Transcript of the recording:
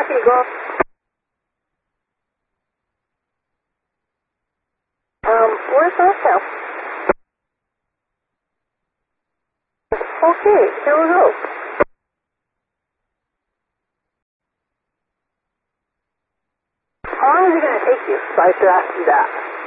Happy to go. Where's the hotel? Okay, here we go. How long is it going to take you? Right after that.